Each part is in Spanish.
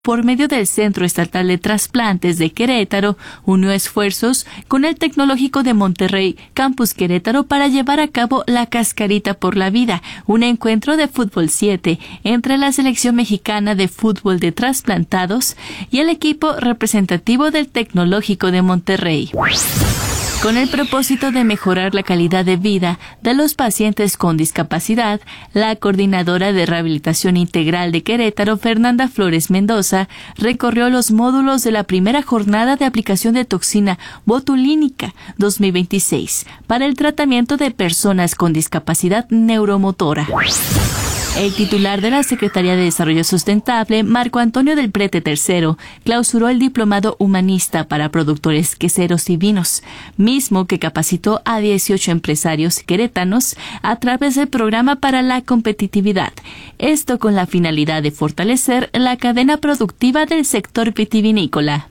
por medio del Centro Estatal de Trasplantes de Querétaro, unió esfuerzos con el Tecnológico de Monterrey, Campus Querétaro, para llevar a cabo la Cascarita por la Vida, un encuentro de fútbol 7 entre la selección mexicana de fútbol de trasplantados y el equipo representativo del Tecnológico de Monterrey. Con el propósito de mejorar la calidad de vida de los pacientes con discapacidad, la coordinadora de rehabilitación integral de Querétaro, Fernanda Flores Mendoza, recorrió los módulos de la primera jornada de aplicación de toxina botulínica 2026 para el tratamiento de personas con discapacidad neuromotora. El titular de la Secretaría de Desarrollo Sustentable, Marco Antonio del Prete III, clausuró el Diplomado Humanista para Productores Queseros y Vinos, mismo que capacitó a 18 empresarios queretanos a través del Programa para la Competitividad. Esto con la finalidad de fortalecer la cadena productiva del sector vitivinícola.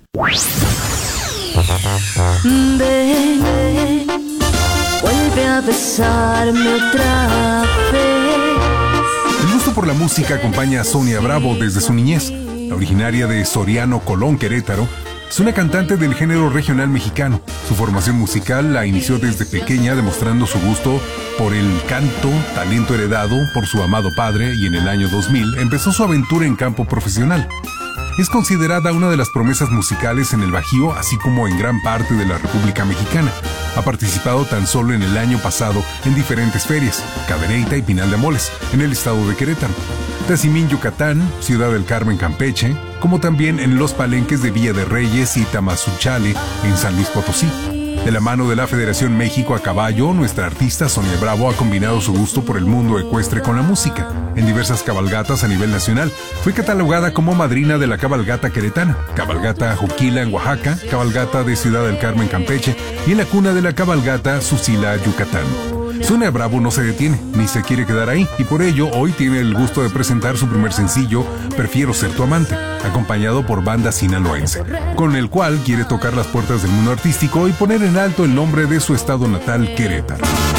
Ven, vuelve a besarme otra vez. El gusto por la música acompaña a Sonia Bravo desde su niñez. La originaria de Soriano, Colón, Querétaro, es una cantante del género regional mexicano. Su formación musical la inició desde pequeña, demostrando su gusto por el canto, talento heredado por su amado padre, y en el año 2000 empezó su aventura en campo profesional. Es considerada una de las promesas musicales en el Bajío, así como en gran parte de la República Mexicana. Ha participado tan solo en el año pasado en diferentes ferias, Cadereyta y Pinal de Amoles, en el estado de Querétaro, Tazimín, Yucatán, Ciudad del Carmen, Campeche, como también en los palenques de Villa de Reyes y Tamazunchale, en San Luis Potosí. De la mano de la Federación México a Caballo, nuestra artista Sonia Bravo ha combinado su gusto por el mundo ecuestre con la música. En diversas cabalgatas a nivel nacional, fue catalogada como madrina de la cabalgata queretana, cabalgata Juquila en Oaxaca, cabalgata de Ciudad del Carmen, Campeche, y en la cuna de la cabalgata Susila, Yucatán. Sonia Bravo no se detiene, ni se quiere quedar ahí, y por ello hoy tiene el gusto de presentar su primer sencillo, Prefiero ser tu amante, acompañado por Banda Sinaloense, con el cual quiere tocar las puertas del mundo artístico y poner en alto el nombre de su estado natal, Querétaro.